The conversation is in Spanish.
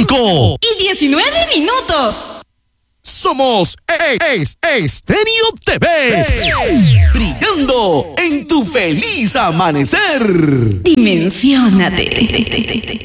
5:19. Somos Estéreo TV, brillando en tu feliz amanecer. Dimensiónate.